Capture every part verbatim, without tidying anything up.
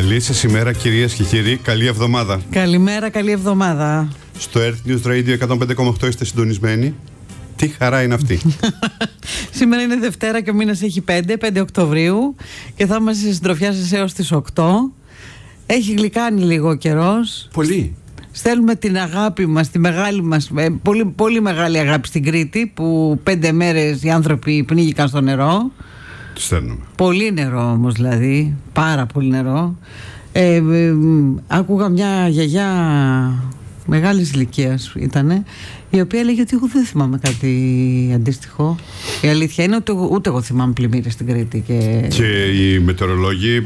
Καλή σας ημέρα, κυρίες και κύριοι. Καλή εβδομάδα. Καλημέρα, καλή εβδομάδα. Στο Earth News Radio εκατόν πέντε κόμμα οκτώ είστε συντονισμένοι. Τι χαρά είναι αυτή. Σήμερα είναι Δευτέρα και ο μήνας έχει πέντε, πέντε Οκτωβρίου και θα είμαστε στη συντροφιά σας έως τις οκτώ. Έχει γλυκάνει λίγο ο καιρός. Πολύ. Στέλνουμε την αγάπη μας, τη μεγάλη μας, πολύ, πολύ μεγάλη αγάπη στην Κρήτη, που πέντε μέρες οι άνθρωποι πνίγηκαν στο νερό. Τη στέλνουμε. Πολύ νερό όμως, δηλαδή, πάρα πολύ νερό. ε, ε, Άκουγα μια γιαγιά μεγάλης ηλικίας ήτανε, η οποία λέγει ότι εγώ δεν θυμάμαι κάτι αντίστοιχο. Η αλήθεια είναι ότι ούτε εγώ θυμάμαι πλημμύρες στην Κρήτη. Και, και οι μετεωρολόγοι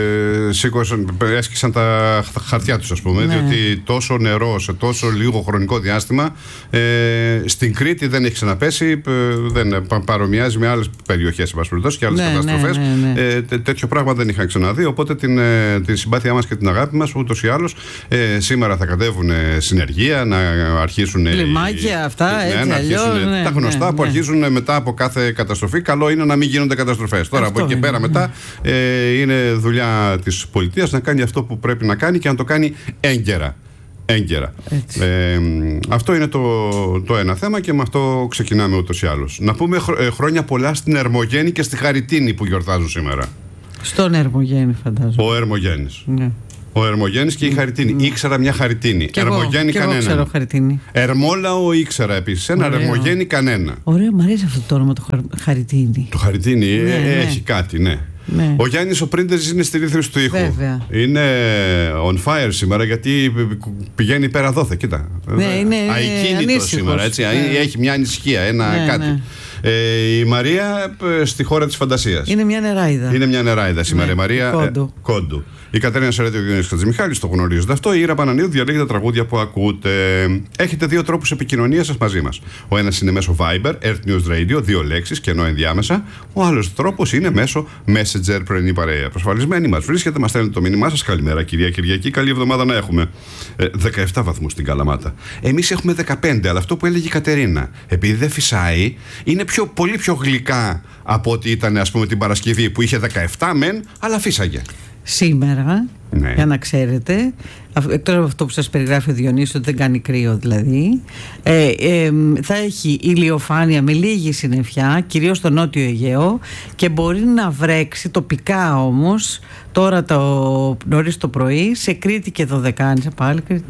ε, σήκωσαν, έσκησαν τα χαρτιά τους, ας πούμε, ναι. Διότι τόσο νερό σε τόσο λίγο χρονικό διάστημα ε, στην Κρήτη δεν έχει ξαναπέσει, ε, δεν παρομοιάζει με άλλες περιοχές και άλλες ναι, καταστροφές. Ναι, ναι, ναι. Ε, τέ, τέτοιο πράγμα δεν είχαν ξαναδεί. Οπότε την, ε, την συμπάθειά μας και την αγάπη μας, ούτως ή άλλως, ε, σήμερα θα κατέβουν συνεργεία, να αρχίσουν. Και αυτά, ναι, έτσι, να αρχίσουν αλλιώς, ναι, τα γνωστά ναι, που ναι. αρχίζουν μετά από κάθε καταστροφή. Καλό είναι να μην γίνονται καταστροφές. Τώρα αυτό από εκεί και πέρα ναι. μετά ε, είναι δουλειά της πολιτείας να κάνει αυτό που πρέπει να κάνει και να το κάνει έγκαιρα. Έγκαιρα. Ε, αυτό είναι το, το ένα θέμα και με αυτό ξεκινάμε ούτως ή άλλως. Να πούμε χρο, ε, χρόνια πολλά στην Ερμογέννη και στη Χαριτίνη που γιορτάζουν σήμερα. Στον Ερμογέννη, φαντάζομαι. Ο Ερμογέννης. Ναι. Ο Ερμογέννης και η Χαριτίνη. Mm. Ήξερα μια Χαριτίνη. Και Ερμογέννη εγώ, κανένα. Και εγώ ξέρω Χαριτίνη. Ερμόλαο ήξερα επίσης. Ένα Ερμογέννη κανένα. Ωραίο, μου αρέσει αυτό το όνομα το Χαριτίνη. Το Χαριτίνη ναι, ε, ναι. έχει κάτι, ναι. Ναι. Ο Γιάννης ο Πρίντεζης είναι στη ρύθμιση του ήχου. Βέβαια. Είναι on fire σήμερα γιατί πηγαίνει πέρα δόθε. Κοίτα. Ναι, είναι αικίνητο σήμερα. Έτσι. Ναι. Έχει μια ανησυχία, ένα ναι, κάτι. Ναι. Ε, η Μαρία στη χώρα της φαντασίας. Είναι μια νεράιδα. Είναι μια νεράιδα σήμερα. Ναι, η Μαρία Κόντου. Ε, Κόντου. Η Κατερίνα Σερέτη, ο Διονύσης Χατζημιχάλης το γνωρίζετε αυτό. Η Ήρα Πανανίδου διαλέγει τα τραγούδια που ακούτε. Έχετε δύο τρόπους επικοινωνίας σας μαζί μας. Ο ένας είναι μέσω Viber, Earth News Radio, δύο λέξεις και ενώ ενδιάμεσα. Ο άλλος τρόπος είναι μέσω Messenger, πρωινή παρέα. Προσφαλισμένοι μας βρίσκεται, μας στέλνετε το μήνυμά σας. Καλημέρα, κυρία Κυριακή. Καλή εβδομάδα να έχουμε. Ε, δεκαεπτά βαθμούς στην Καλαμάτα. Εμείς έχουμε δεκαπέντε, αλλά αυτό που έλεγε η Κατερίνα, επειδή δεν φυσάει, είναι πιο, πολύ πιο γλυκά από ό,τι ήταν, ας πούμε, την Παρασκευή που είχε δεκαεπτά μεν, αλλά φύσαγε. Σήμερα, ναι. Για να ξέρετε, εκτός από αυτό που σας περιγράφει ο Διονύσης, ότι δεν κάνει κρύο δηλαδή, ε, ε, θα έχει ηλιοφάνεια με λίγη συννεφιά, κυρίως στο Νότιο Αιγαίο, και μπορεί να βρέξει τοπικά όμως τώρα το νωρίς το πρωί σε Κρήτη και Δωδεκάνησα, πάλι Κρήτη.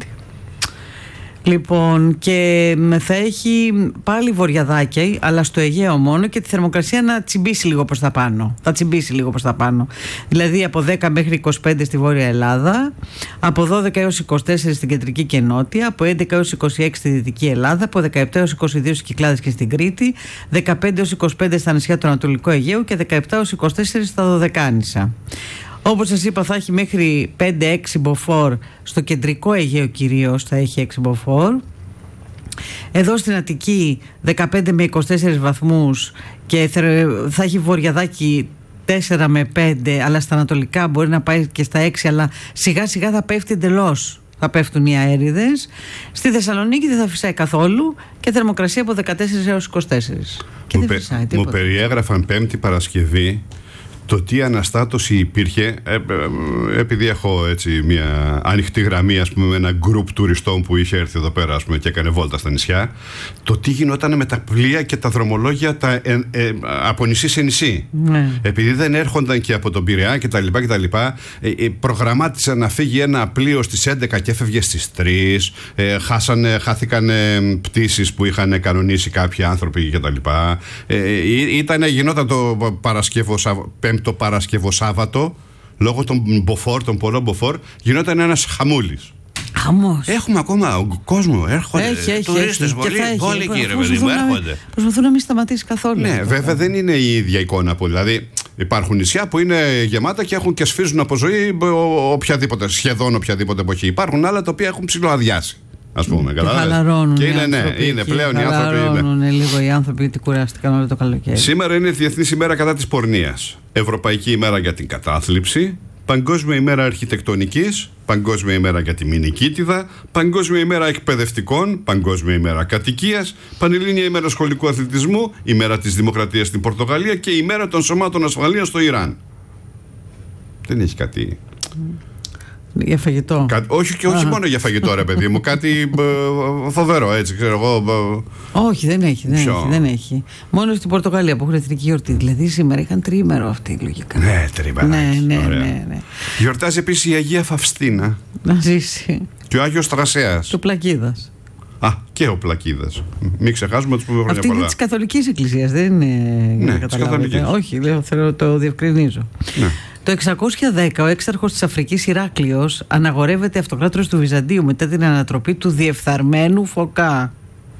Λοιπόν, και θα έχει πάλι βορειαδάκια, αλλά στο Αιγαίο μόνο, και τη θερμοκρασία να τσιμπήσει λίγο προς τα πάνω. Θα τσιμπήσει λίγο προς τα πάνω. Δηλαδή από δέκα μέχρι είκοσι πέντε στη Βόρεια Ελλάδα, από δώδεκα έως είκοσι τέσσερα στην Κεντρική και Νότια, από έντεκα έως είκοσι έξι στη Δυτική Ελλάδα, από δεκαεπτά έως είκοσι δύο στις Κυκλάδες και στην Κρήτη, δεκαπέντε έως είκοσι πέντε στα νησιά του Ανατολικού Αιγαίου και δεκαεπτά έως είκοσι τέσσερα στα Δωδεκάνησα. Όπως σας είπα, θα έχει μέχρι πέντε έξι μποφόρ στο κεντρικό Αιγαίο, κυρίως θα έχει έξι μποφόρ. Εδώ στην Αττική δεκαπέντε με είκοσι τέσσερα βαθμούς και θα έχει βορειαδάκι τέσσερα με πέντε, αλλά στα ανατολικά μπορεί να πάει και στα έξι, αλλά σιγά σιγά θα πέφτει εντελώς. Θα πέφτουν οι αέριδες. Στη Θεσσαλονίκη δεν θα φυσάει καθόλου και θερμοκρασία από δεκατέσσερα έως είκοσι τέσσερα. Και μου, δεν φυσάει, μου περιέγραφαν Πέμπτη Παρασκευή το τι αναστάτωση υπήρχε, ε, ε, επειδή έχω έτσι μια ανοιχτή γραμμή, ας πούμε, με ένα γκρουπ τουριστών που είχε έρθει εδώ πέρα, ας πούμε, και έκανε βόλτα στα νησιά, το τι γινόταν με τα πλοία και τα δρομολόγια τα, ε, ε, από νησί σε νησί. Ναι. Επειδή δεν έρχονταν και από τον Πειραιά κτλ. κτλ ε, ε, προγραμμάτισαν να φύγει ένα πλοίο στις έντεκα και έφευγε στις τρεις. Ε, χάσανε, χάθηκαν ε, πτήσεις που είχαν κανονίσει κάποιοι άνθρωποι κτλ. Ε, ήταν, γινόταν το Παρασκευό το Παρασκευοσάββατο, λόγω των μποφόρ, των πολλών μποφόρ, γινόταν ένας χαμούλης. Χαμός. Έχουμε ακόμα κόσμο, έρχονται τουρίστες πολύ, κύριε παιδί μου, έρχονται. Προσπαθούν να μην σταματήσει καθόλου. Ναι, βέβαια δεν είναι η ίδια εικόνα που, δηλαδή υπάρχουν νησιά που είναι γεμάτα και έχουν και σφίζουν από ζωή οποιαδήποτε, σχεδόν οποιαδήποτε εποχή. Υπάρχουν άλλα τα οποία έχουν ψιλοαδιάσει. Ας πούμε, και χαλαρώνουν και οι είναι, ναι, είναι πλέον οι άνθρωποι. Χαλαρώνουν λίγο οι άνθρωποι γιατί κουράστηκαν όλο το καλοκαίρι. Σήμερα είναι Διεθνής ημέρα κατά της πορνείας. Ευρωπαϊκή ημέρα για την κατάθλιψη. Παγκόσμια ημέρα αρχιτεκτονικής. Παγκόσμια ημέρα για τη μηνικίτιδα. Παγκόσμια ημέρα εκπαιδευτικών. Παγκόσμια ημέρα κατοικίας. Πανελλήνια ημέρα σχολικού αθλητισμού. Ημέρα της δημοκρατίας στην Πορτογαλία. Και ημέρα των σωμάτων ασφαλείας στο Ιράν. Δεν έχει κάτι. Για φαγητό. Κα... Όχι και όχι μόνο για φαγητό, ρε παιδί μου. Κάτι ε, φοβερό, έτσι, ξέρω εγώ. Ε... Όχι, δεν έχει, δεν έχει, δεν έχει. Μόνο στην Πορτογαλία που έχουν εθνική γιορτή. Δηλαδή σήμερα είχαν τρίμερο αυτή, λογικά. Ναι, τρίμερο. Ναι, ναι, ναι, ναι. Γιορτάζει επίσης η Αγία Φαυστίνα. Να ζήσει. Και ο Άγιος Τρασέας. Και ο Πλακίδας. Α, και ο Πλακίδας. Μην ξεχάσουμε τους που χρόνια αυτή πολλά. είναι της Καθολικής Εκκλησίας, δεν είναι. Ναι, της Καθολικής. Όχι, λέω, θέλω το διευκρινίζω. Ναι. Το εξακόσια δέκα ο έξαρχος της Αφρικής Ηράκλειος αναγορεύεται αυτοκράτορας του Βυζαντίου μετά την ανατροπή του διεφθαρμένου Φωκά.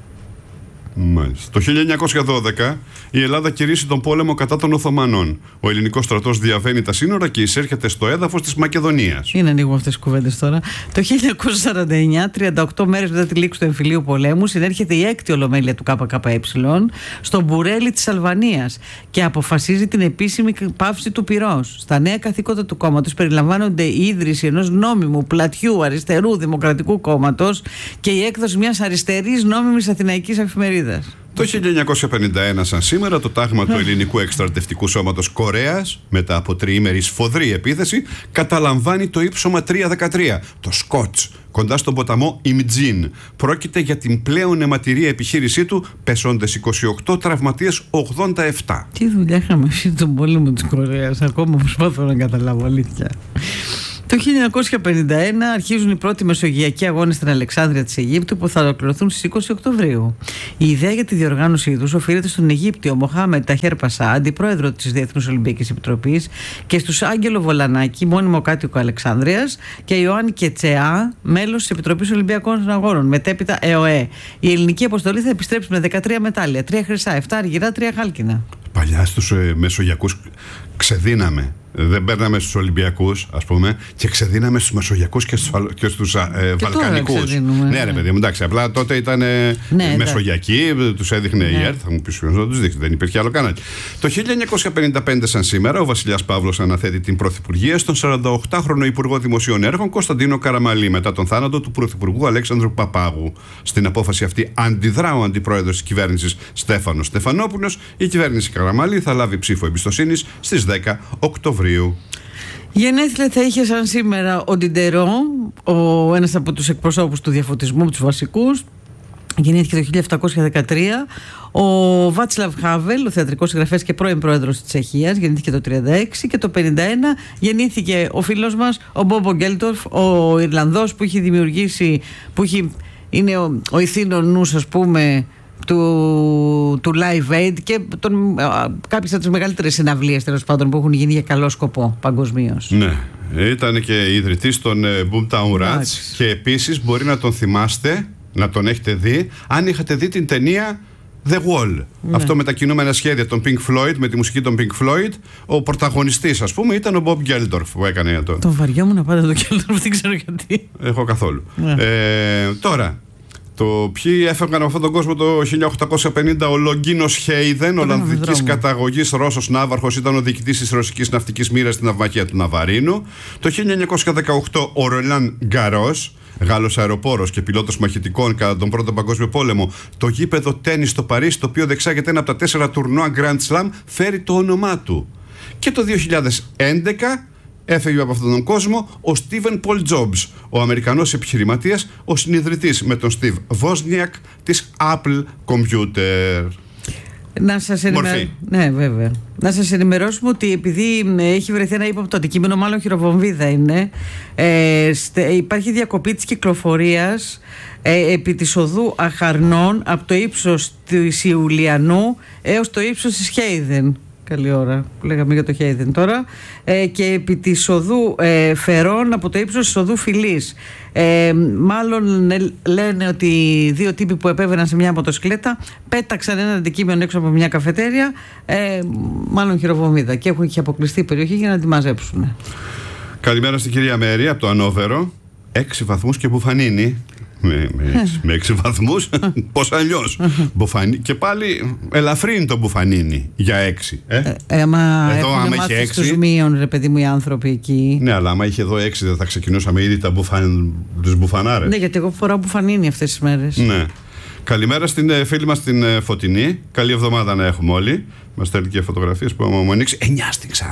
Μάλιστα. Το χίλια εννιακόσια δώδεκα η Ελλάδα κηρύσσει τον πόλεμο κατά των Οθωμανών. Ο ελληνικός στρατός διαβαίνει τα σύνορα και εισέρχεται στο έδαφος της Μακεδονίας. Είναι ανοίγουμε αυτές τις κουβέντες τώρα. Το χίλια εννιακόσια σαράντα εννιά, τριάντα οκτώ μέρες μετά τη λήξη του εμφυλίου πολέμου, συνέρχεται η έκτη ολομέλεια του ΚΚΕ στο Μπουρέλι της Αλβανίας και αποφασίζει την επίσημη πάυση του πυρός. Στα νέα καθήκοντα του κόμματος περιλαμβάνονται η ίδρυση ενός νόμιμου πλατιού αριστερού δημοκρατικού κόμματος και η έκδοση μιας αριστερής νόμιμης αθηναϊκής εφημερίδας. Το χίλια εννιακόσια πενήντα ένα, σαν σήμερα, το τάγμα του ελληνικού εκστρατευτικού σώματος Κορέας, μετά από τριήμερη σφοδρή επίθεση, καταλαμβάνει το ύψωμα τριακόσια δεκατρία, το Σκότς, κοντά στον ποταμό Ιμτζίν. Πρόκειται για την πλέον αιματηρή επιχείρησή του, πεσόντες είκοσι οκτώ, τραυματίες ογδόντα επτά. Τι δουλειά είχαμε εσύ τον πόλεμο της Κορέας, ακόμα προσπαθώ να καταλάβω, αλήθεια. Το χίλια εννιακόσια πενήντα ένα αρχίζουν οι πρώτοι μεσογειακοί αγώνες στην Αλεξάνδρεια της Αιγύπτου που θα ολοκληρωθούν στις είκοσι Οκτωβρίου. Η ιδέα για τη διοργάνωσή τους οφείλεται στον Αιγύπτιο Μοχάμετ Ταχέρ Πασά, αντιπρόεδρο της Διεθνούς Ολυμπιακής Επιτροπής, και στους Άγγελο Βολανάκη, μόνιμο κάτοικο Αλεξάνδρειας, και Ιωάννη Κετσεά, μέλος της Επιτροπής Ολυμπιακών Αγώνων, μετέπειτα ΕΟΕ. Η ελληνική αποστολή θα επιστρέψει με δεκατρία μετάλλια, τρία χρυσά, επτά αργυρά, τρία χάλκινα. Παλιά στους ε, μεσογειακούς ξεδίναμε. Δεν παίρναμε στους Ολυμπιακούς, ας πούμε, και ξεδίναμε στους Μεσογειακούς και στους, και στους ε, και Βαλκανικούς. Ναι, ρε παιδί μου, εντάξει. Απλά τότε ήταν ε, ναι, Μεσογειακοί, τους έδειχνε ναι. η ΕΡΤ. Θα μου πει ποιος να τους δείξει, δεν υπήρχε άλλο κανάλι. Το χίλια εννιακόσια πενήντα πέντε, σαν σήμερα, ο βασιλιάς Παύλος αναθέτει την πρωθυπουργία στον σαρανταοκτάχρονο Υπουργό Δημοσίων Έργων Κωνσταντίνο Καραμαλή μετά τον θάνατο του Πρωθυπουργού Αλέξανδρου Παπάγου. Στην απόφαση αυτή αντιδρά ο αντιπρόεδρος της κυβέρνησης Στέφανος Στεφανόπουλος. Η κυβέρνηση Καραμαλή θα λάβει ψήφο εμπιστοσύνης στις δέκα Οκτωβρίου. Γενέθλια θα είχε σαν σήμερα ο Ντιντερό, ο ένας από τους εκπροσώπους του διαφωτισμού, τους βασικούς. Γεννήθηκε το χίλια επτακόσια δεκατρία. Ο Βάτσλαβ Χάβελ, ο θεατρικός συγγραφέας και πρώην πρόεδρος της Τσεχίας, γεννήθηκε το τριάντα έξι, και το πενήντα ένα γεννήθηκε ο φίλος μας, ο Μπόμπο Γκέλτορφ, ο Ιρλανδός που έχει δημιουργήσει, που έχει, είναι ο, ο ηθήνων νους, ας πούμε, του, του Live Aid και τον, κάποιες από τις μεγαλύτερες συναυλίες, τέλος πάντων, που έχουν γίνει για καλό σκοπό παγκοσμίως. Ναι, ήταν και ιδρυτής των Boomtown Rats και επίσης μπορεί να τον θυμάστε, να τον έχετε δει, αν είχατε δει την ταινία The Wall. Ναι. Αυτό με τα κινούμενα σχέδια των Pink Floyd, με τη μουσική των Pink Floyd. Ο πρωταγωνιστής, ας πούμε, ήταν ο Bob Geldof που έκανε το. Τον βαριόμουν πάντα τον Geldof, δεν ξέρω γιατί. Έχω καθόλου. Ναι. Ε, τώρα. Το ποιοι έφευγαν από αυτόν τον κόσμο το χίλια οκτακόσια πενήντα, ο Λογκίνος Χέιδεν, Ολλανδικής καταγωγής Ρώσος ναύαρχος, ήταν ο διοικητής της ρωσικής ναυτικής μοίρας στην ναυμαχία του Ναβαρίνου. Το χίλια εννιακόσια δεκαοκτώ, ο Ρολάν Γκαρός, Γάλλος αεροπόρος και πιλότος μαχητικών κατά τον Πρώτο Παγκόσμιο Πόλεμο. Το γήπεδο τένις στο Παρίσι, το οποίο διεξάγεται ένα από τα τέσσερα τουρνουά Grand Slam, φέρει το όνομά του. Και το δύο χιλιάδες έντεκα έφευγε από αυτόν τον κόσμο ο Στίβεν Πολ Τζόμπς, ο Αμερικανός επιχειρηματίας, ο συνιδρυτής με τον Στίβ Βόσνιακ της Apple Computer. Να σας ενημερώσουμε. Ναι, βέβαια. Να σας ενημερώσουμε ότι επειδή έχει βρεθεί ένα ύποπτο αντικείμενο, μάλλον χειροβομβίδα είναι, ε, στε, υπάρχει διακοπή της κυκλοφορίας ε, επί της οδού Αχαρνών από το ύψος του Ιουλιανού έως το ύψος της Χέιδεν. Καλή ώρα που λέγαμε για το Χέιδεν τώρα. Ε, και επί της οδού ε, Φερών από το ύψος της οδού Φιλής. Ε, μάλλον ε, λένε ότι δύο τύποι που επέβαιναν σε μια μοτοσυκλέτα πέταξαν ένα αντικείμενο έξω από μια καφετέρια, ε, μάλλον χειροβομβίδα, και έχουν και αποκλειστεί η περιοχή για να τη μαζέψουν. Καλημέρα στην κυρία Μέρη από το Ανόβερο. Έξι βαθμούς και μπουφανίνι. Με, με, με έξι βαθμούς, πώς αλλιώς. Και πάλι ελαφρύνει το μπουφανίνι για έξι. Ε? Ε, ε, μα εδώ άμα είχε έξι. Τους μείων, ρε παιδί μου, οι άνθρωποι εκεί. Ναι, αλλά άμα είχε εδώ έξι, δεν θα ξεκινούσαμε ήδη τα μπουφαν, τους μπουφανάρες. Ναι, γιατί εγώ φοράω μπουφανίνι αυτές τις μέρες. Ναι. Καλημέρα στην φίλη μας την Φωτεινή. Καλή εβδομάδα να έχουμε όλοι. Μας στέλνει και φωτογραφίες που μου ανοίξει. εννιά στην Ξάνθη.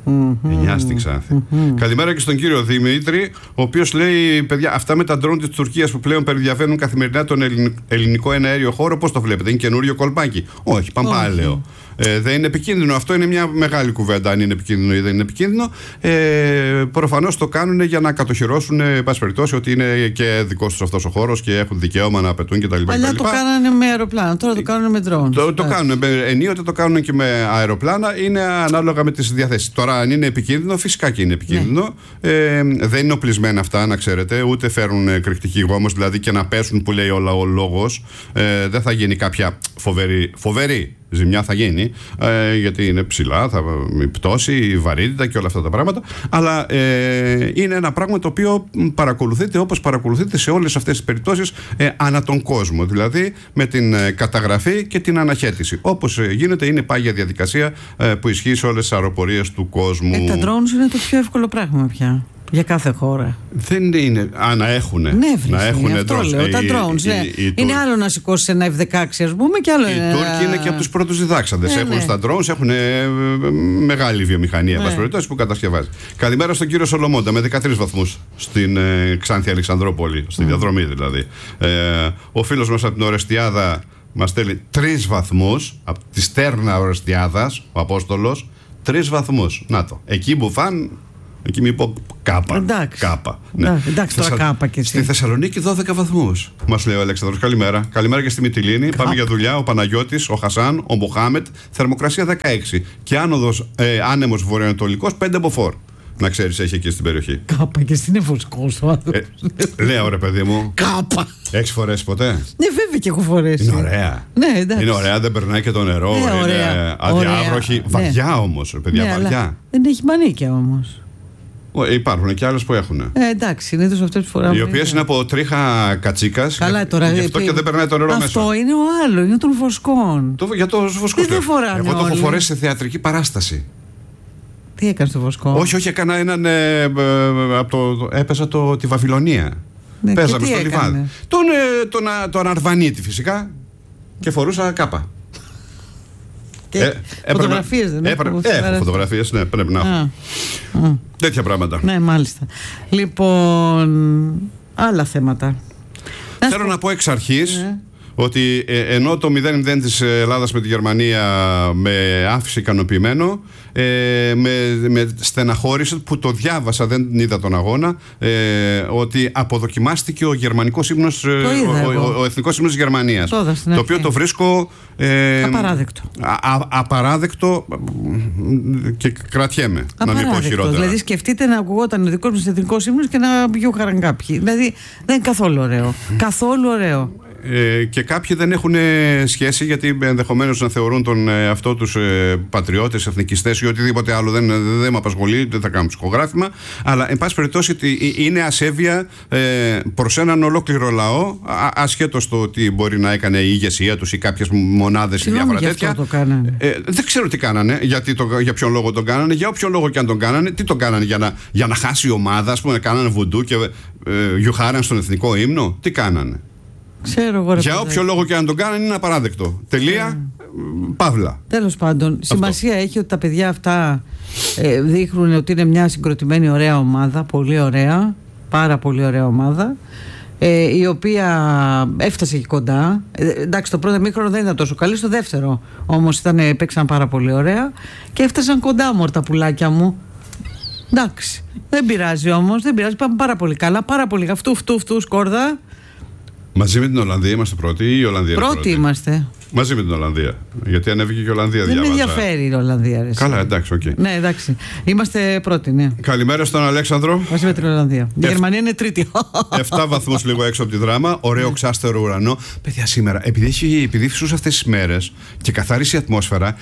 Mm-hmm. εννιά στην Ξάνθη. Mm-hmm. Καλημέρα και στον κύριο Δημήτρη, ο οποίος λέει: παιδιά, αυτά με τα ντρόουν της Τουρκίας που πλέον περιδιαβαίνουν καθημερινά τον ελληνικό εναέριο χώρο, πώς το βλέπετε? Είναι καινούριο κολπάκι? Όχι, παμπάλαιο. Oh. Ε, δεν είναι επικίνδυνο. Αυτό είναι μια μεγάλη κουβέντα, αν είναι επικίνδυνο ή δεν είναι επικίνδυνο. Ε, προφανώς το κάνουν για να κατοχυρώσουν, εν πάση περιπτώσει, ότι είναι και δικός τους αυτός ο χώρος και έχουν δικαίωμα να απαιτούν κτλ. Παλιά το κάνανε με αεροπλάνα, τώρα το κάνουν με drones. Το, το κάνουν ενίοτε, το κάνουν και με αεροπλάνα. Είναι ανάλογα με τις διαθέσεις. Τώρα, αν είναι επικίνδυνο, φυσικά και είναι επικίνδυνο. Ναι. Ε, δεν είναι οπλισμένα αυτά, να ξέρετε, ούτε φέρουν κρυκτική γόμος, δηλαδή και να πέσουν που λέει ο λόγος. Ε, δεν θα γίνει κάποια φοβερή. φοβερή ζημιά θα γίνει, ε, γιατί είναι ψηλά, θα η πτώση, η βαρύτητα και όλα αυτά τα πράγματα. Αλλά ε, είναι ένα πράγμα το οποίο παρακολουθείται όπως παρακολουθείται σε όλες αυτές τις περιπτώσεις ε, ανά τον κόσμο. Δηλαδή με την ε, καταγραφή και την αναχέτηση. Όπως ε, γίνεται, είναι πάγια διαδικασία ε, που ισχύει σε όλες τις αεροπορίες του κόσμου. Ε, τα drones είναι το πιο εύκολο πράγμα πια. Για κάθε χώρα. Δεν είναι. Α, να έχουνε. Ναι, να έχουνε αυτό drones. Λέω, τα drones. Ναι. Οι, οι, οι, είναι άλλο να σηκώσει ένα εφ δεκαέξι, ας πούμε, και άλλο. Οι Τούρκοι είναι και από τους πρώτους διδάξαντες. Ναι, έχουν ναι. στα drones, έχουν μεγάλη βιομηχανία ναι. που κατασκευάζει. Καλημέρα στον κύριο Σολομώντα με δεκατρείς βαθμούς στην ε, Ξάνθη Αλεξανδρόπολη, στη mm. διαδρομή δηλαδή. Ε, ο φίλος μας από την Ορεστιάδα μας στέλνει τρεις βαθμούς από τη στέρνα Ορεστιάδας, ο Απόστολος. Τρεις βαθμούς. Να το. Εκεί που φαν. Εκεί μη πω κάπα. Εντάξει. Κάπα. Ναι. Εντάξει, τώρα Θεσσα... κάπα και εσύ. Στη Θεσσαλονίκη δώδεκα βαθμούς. Μας λέει ο Αλέξανδρος. Καλημέρα. Καλημέρα και στη Μυτιλήνη. Κάπα. Πάμε για δουλειά. Ο Παναγιώτης, ο Χασάν, ο Μοχάμετ. Θερμοκρασία δεκαέξι. Και άνοδος, ε, άνεμος βορειοανατολικός πέντε μποφόρ. Να ξέρεις, έχει εκεί στην περιοχή. Κάπα και στην Εφοσκός ο άνθρωπος. Ε, λέω ρε παιδί μου. Κάπα. Έχεις φορέσει ποτέ? Ναι, βέβαια και έχω φορέσει. Είναι ωραία. Ναι, εντάξει. Είναι ωραία, δεν περνάει και το νερό. Ναι, είναι αδιάβροχη. Βαριά ναι. όμως, παιδιά, ναι, βαριά. Δεν έχει μανίκια όμως. Υπάρχουν και άλλες που έχουν. Ε, εντάξει, συνήθως αυτές που φοράμε. Οι οποίες είναι από τρίχα κατσίκας. Καλά, τώρα. Γι' αυτό και δεν περνάει το νερό αυτό μέσα. Αυτό είναι ο άλλο, είναι των βοσκών. Το, για το βοσκό. Δεν το φοράνε. Εγώ το όλοι. έχω φορέσει σε θεατρική παράσταση. Τι έκανε στο βοσκό? Όχι, όχι, έκανα έναν. Ε, ε, από το, έπαιζα το, τη Βαβυλωνία. Ναι, παίζαμε στο λιβάδι. Τον, ε, τον, τον Αρβανίτη φυσικά. Και φορούσα κάπα. Ε, φωτογραφίες δεν έχω? Έχω φωτογραφίες, ναι, πρέπει να έχω. Α, α. Τέτοια πράγματα. Ναι, μάλιστα. Λοιπόν, άλλα θέματα. Θέλω να πω εξ αρχής ναι. ότι ε, ενώ το μηδέν μηδέν της Ελλάδας με τη Γερμανία με άφησε ικανοποιημένο, ε, με, με στεναχώρησε που το διάβασα, δεν είδα τον αγώνα, ε, ότι αποδοκιμάστηκε ο γερμανικός ύμνος, ο, ο, ο εθνικός ύμνος της Γερμανίας, το, το οποίο το βρίσκω ε, απαράδεκτο. Α, α, απαράδεκτο και κρατιέμαι, να μην πω χειρότερα. Δηλαδή σκεφτείτε να ακουγόταν ο δικός μας εθνικός ύμνος και να γιούχαραν κάποιοι. Δηλαδή δεν είναι καθόλου ωραίο. Καθόλου ωραίο. Ε, και κάποιοι δεν έχουν σχέση, γιατί ενδεχομένως να θεωρούν τον εαυτό τους ε, πατριώτες, εθνικιστές ή οτιδήποτε άλλο. Δεν, δεν με απασχολεί, δεν θα κάνω ψυχογράφημα. Αλλά, εν πάση περιπτώσει, είναι ασέβεια ε, προς έναν ολόκληρο λαό, α, ασχέτως το ότι μπορεί να έκανε η ηγεσία τους ή κάποιες μονάδες ή διάφορα τέτοια. Το κάνανε. Ε, δεν ξέρω τι κάνανε, γιατί το, για ποιον λόγο τον κάνανε, για όποιο λόγο και αν τον κάνανε. Τι τον κάνανε, για να, για να χάσει η ομάδα, ας πούμε, κάνανε βουντού και ε, γιουχάραν στον εθνικό ύμνο. Τι κάνανε? Ξέρω, εγώ, για όποιο παιδάκι. λόγο και αν τον κάνανε είναι απαράδεκτο. Τελεία, yeah. παύλα. Τέλος πάντων, αυτό. Σημασία έχει ότι τα παιδιά αυτά ε, δείχνουν ότι είναι μια συγκροτημένη ωραία ομάδα, πολύ ωραία, πάρα πολύ ωραία ομάδα, ε, η οποία έφτασε εκεί κοντά. Ε, εντάξει, το πρώτο μήχρονο δεν ήταν τόσο καλή, στο δεύτερο όμως ήταν, παίξαν πάρα πολύ ωραία και έφτασαν κοντά μου τα πουλάκια μου. Εντάξει, δεν πειράζει όμως, δεν πειράζει, πάμε πάρα πολύ καλά, πάρα πολύ αυτού, φτού, φτού, σκόρδα. Μαζί με την Ολλανδία είμαστε πρώτοι ή η Ολλανδία πρώτη? Πρώτη είμαστε. Μαζί με την Ολλανδία. Γιατί ανέβηκε και η Ολλανδία, δεν διάβαζα. Δεν με ενδιαφέρει η Ολλανδία. Ρε. Καλά, εντάξει, οκ. Okay. Ναι, εντάξει. Είμαστε πρώτοι, ναι. Καλημέρα στον Αλέξανδρο. Μαζί με την Ολλανδία. Η Εφ... Γερμανία είναι τρίτη. Εφτά βαθμούς λίγο έξω από τη Δράμα. Ωραίο ξάστερο ουρανό. Παιδιά, σήμερα, επειδή, επειδή φυσούσα αυτές τις μέρες και καθάρισε η ατμόσφαιρα,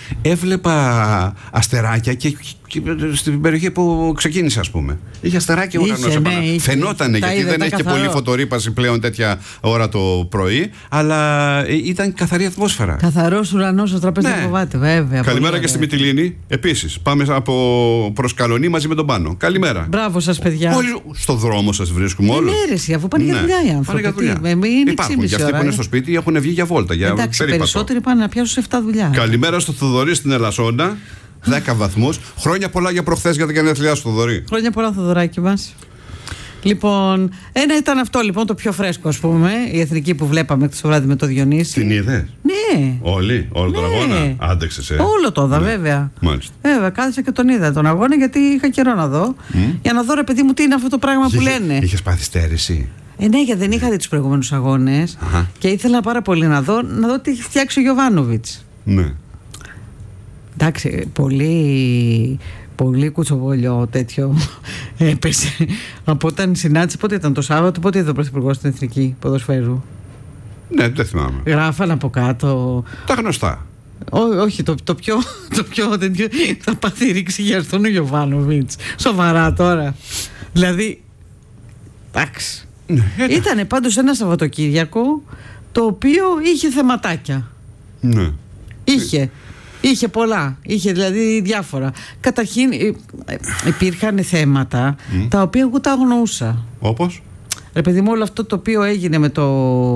έβλεπα αστεράκια και. Στην περιοχή που ξεκίνησε, ας πούμε. Είχε αστεράκια ο ουρανός. Ναι, φαινότανε, γιατί είδε, δεν έχει καθαρό. Και πολύ φωτορύπαση πλέον τέτοια ώρα το πρωί, αλλά ήταν καθαρή ατμόσφαιρα. Καθαρός ουρανός, ο τραπέζι δεν φοβάται, βέβαια. Καλημέρα και στη Μυτιλήνη. Επίσης, πάμε από προς Καλονή μαζί με τον Πάνο. Καλημέρα. Μπράβο σας, παιδιά. Όλοι στο δρόμο σας βρίσκουμε όλοι. Ναι, ρε, αφού πάνε για δουλειά οι άνθρωποι. Υπάρχουν και αυτοί που είναι στο σπίτι έχουν βγει για βόλτα. Εντάξει, περισσότεροι πάνε να πιάσουν σε εφτά δουλειά. Καλημέρα στο Θοδωρή στην Ελασσόνα. δέκα βαθμούς. Χρόνια πολλά για προχθές για τα γενέθλιά σου, Θοδωρή. Χρόνια πολλά, Θοδωράκι μας. Λοιπόν, ένα ήταν αυτό λοιπόν το πιο φρέσκο, ας πούμε, η εθνική που βλέπαμε το βράδυ με το Διονύση. Την είδες? Ναι. Όλοι, όλο τον Ναι. αγώνα. Άντεξες, ε. Όλο το είδα, Ναι. βέβαια. Μάλιστα. Βέβαια, κάθισα και τον είδα τον αγώνα γιατί είχα καιρό να δω. Mm. Για να δω, ρε παιδί μου, τι είναι αυτό το πράγμα που λένε. Είχες πάθει στέρηση? Ε, ναι, γιατί δεν είχα δει τους προηγούμενους αγώνες. Αχα. Και ήθελα πάρα πολύ να δω, να δω τι έχει φτιάξει ο Γιοβάνοβιτς. Ναι. Εντάξει, πολύ, πολύ κουτσοβολιό τέτοιο έπεσε. Από όταν συνάντησε, πότε ήταν το Σάββατο, πότε είδε ο Πρωθυπουργός στην Εθνική Ποδοσφαίρου. Ναι, δεν θυμάμαι. Γράφαν από κάτω. Τα γνωστά. Ό, όχι, το, το πιο, το πιο τέτοιο, θα πάθει ρήξη για αυτόν ο Γιοβάνοβιτς. Σοβαρά τώρα. Δηλαδή, εντάξει. Ναι, Ήτανε πάντως ένα Σαββατοκύριακο το οποίο είχε θεματάκια. ναι. Είχε. Είχε πολλά. Είχε δηλαδή διάφορα. Καταρχήν ε, ε, υπήρχαν θέματα Mm. τα οποία εγώ τα αγνοούσα. Όπως? Ρε παιδί μου, όλο αυτό το οποίο έγινε με το...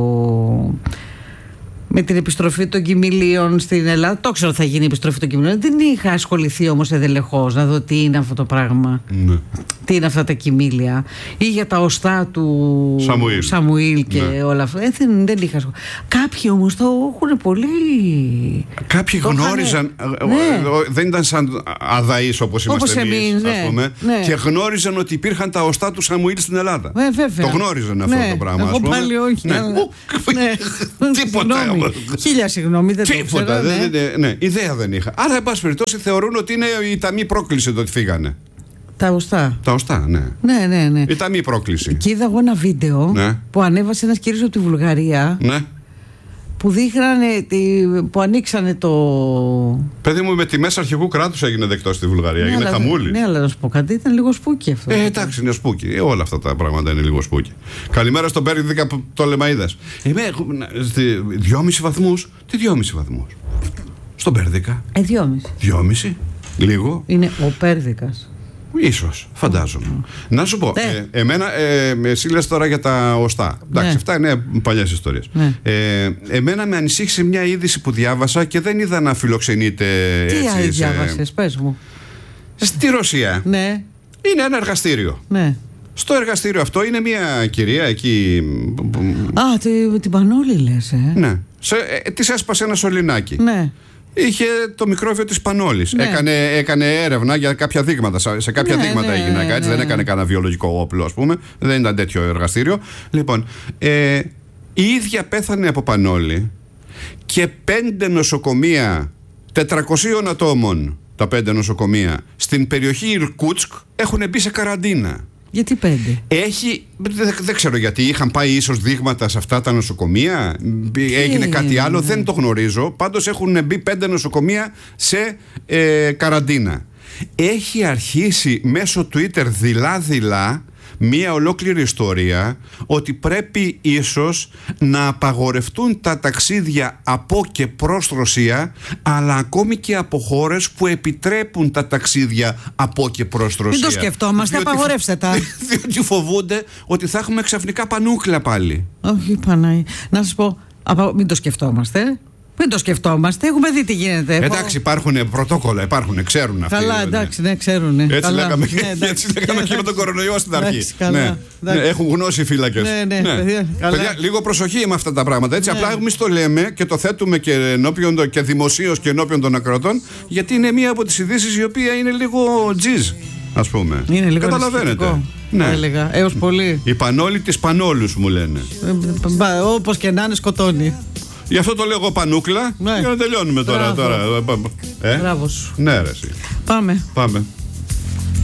με την επιστροφή των κοιμηλίων στην Ελλάδα. Το ξέρω ότι θα γίνει η επιστροφή των κοιμηλίων. Δεν είχα ασχοληθεί όμως ενδελεχώς να δω τι είναι αυτό το πράγμα. Ναι. Τι είναι αυτά τα κοιμήλια. Ή για τα οστά του Σαμουήλ, Σαμουήλ και ναι. όλα αυτά. Ε, δεν, δεν είχα ασχοληθεί. Κάποιοι όμως το έχουν πολύ. Κάποιοι Το γνώριζαν. είχανε- ε, ναι. ε, Δεν ήταν σαν αδαείς όπως Όπως είμαστε εμείς, εμείς, ναι, ας πούμε. ναι. Και γνώριζαν ότι υπήρχαν τα οστά του Σαμουήλ στην Ελλάδα. Ε, βέβαια. Το γνώριζαν αυτό Ναι, το πράγμα. εγώ ας πούμε. πάλι όχι. Ναι. αλλά- Ου, ναι. Τίποτα. Συγγνώμη. Χίλια συγγνώμη, δεν το Τίποτα. ξέρω. δεν- Ναι. δεν- ναι, ιδέα δεν είχα. Άρα, εν πάση περιπτώσει, θεωρούν ότι είναι η ταμή πρόκληση το ότι φύγανε. Τα οστά. Τα οστά, ναι. Ναι, ναι, ναι. Η ταμή πρόκληση. Και είδα εγώ ένα βίντεο Ναι. που ανέβασε ένας κύριος από τη Βουλγαρία Ναι. που δείχνανε, τη- που ανοίξανε το... Παιδί μου, με τιμές αρχηγού κράτους έγινε δεκτό στη Βουλγαρία. Ναι, Έγινε αλλά- χαμούλη. Ναι, αλλά να σου πω κάτι, ήταν λίγο σπούκι αυτό. Ε, εντάξει, είναι σπούκι. Ε, όλα αυτά τα πράγματα είναι λίγο σπούκι. Καλημέρα στον Πέρδικα που το Λεμαΐδας. Είμαι στη δυόμισι βαθμούς. Τι δυόμισι βαθμούς? Στον Πέρδικα. Ε, δυόμιση. Δυόμισι. Λίγο. Είναι ο Πέρδικας. Ίσως, φαντάζομαι. Να σου πω, Ναι. ε, εμένα, ε, εσύ λες τώρα για τα οστά. Εντάξει, Ναι. αυτά είναι παλιές ιστορίες. Ναι. Ε, εμένα με ανησύχησε μια είδηση που διάβασα και δεν είδα να φιλοξενείται Τι έτσι. άλλη σε- διάβασες, πες μου. Στη Ρωσία. Ναι, Είναι ένα εργαστήριο. ναι. Στο εργαστήριο αυτό είναι μια κυρία εκεί. Α, τη, την Πανόλη λες, ε. Ναι. Σε, ε, της έσπασε ένα σωληνάκι. Ναι. Είχε το μικρόβιο της Πανόλης. Ναι. Έκανε, έκανε έρευνα για κάποια δείγματα. Σε σε κάποια Ναι, δείγματα ναι, η γυναίκα. Έτσι, ναι. δεν έκανε κανένα βιολογικό όπλο, ας πούμε. Δεν ήταν τέτοιο εργαστήριο. Λοιπόν, ε, η ίδια πέθανε από Πανόλη και πέντε νοσοκομεία τετρακοσίων ατόμων, τα πέντε νοσοκομεία, στην περιοχή Ιρκούτσκ έχουν μπει σε καραντίνα. Γιατί πέντε. Έχει, δεν, δεν ξέρω γιατί, είχαν πάει ίσως δείγματα σε αυτά τα νοσοκομεία, έγινε κάτι άλλο, δεν το γνωρίζω. Πάντως έχουν μπει πέντε νοσοκομεία σε ε, καραντίνα. Έχει αρχίσει μέσω Twitter δειλά-δειλά μία ολόκληρη ιστορία ότι πρέπει ίσως να απαγορευτούν τα ταξίδια από και προς Ρωσία, αλλά ακόμη και από χώρες που επιτρέπουν τα ταξίδια από και προς Ρωσία. Μην το σκεφτόμαστε, Διότι- απαγορεύστε τα. Διότι φοβούνται ότι θα έχουμε ξαφνικά πανούκλα πάλι. Όχι, Παναγία. Να σας πω, απα... μην το σκεφτόμαστε. Μην το σκεφτόμαστε. Έχουμε δει τι γίνεται. Εντάξει, υπάρχουν πρωτόκολλα, υπάρχουν, ξέρουν αυτοί. Καλά, ναι. εντάξει, ναι, ξέρουν. Έτσι καλά. λέγαμε, Ναι, εντάξει. έτσι λέγαμε και με τον κορονοϊό στην αρχή. Εντάξει, καλά, Ναι. εντάξει. Ναι, έχουν γνώση οι φύλακες. Ναι, ναι, παιδιά, καλά. Παιδιά, λίγο προσοχή με αυτά τα πράγματα. Έτσι, Ναι. απλά εμείς το λέμε και το θέτουμε και, ενώπιον, των- και δημοσίως και ενώπιον των ακροατών, γιατί είναι μία από τις ειδήσεις η οποία είναι λίγο τζιζ, ας πούμε. Είναι λίγο Καταλαβαίνετε. ανησυχητικό, Ναι. θα έλεγα. Έως πολύ. Η Πανόλη της Πανόλους μου λένε. Ε, όπως και να είναι, σκοτώνει. Γι' αυτό το λέω εγώ πανούκλα, Ναι. για να τελειώνουμε τώρα. Μπράβο. τώρα. Ε? Μπράβο σου. Ναι, ρε, εσύ. Πάμε. Πάμε.